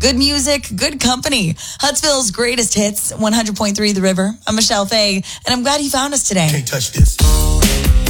Good music, good company. Huntsville's greatest hits, 100.3 The River. I'm Michelle Fay, and I'm glad you found us today. Can't touch this.